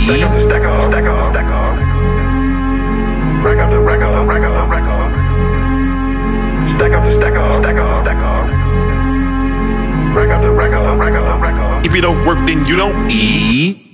Stack up the stack up, stack up, stack up. Rack up the rack up, rack up, rack up. Stack up the stack up, stack up, stack up. Rack up the rack up, rack up, rack up. If you don't work, then you don't eat.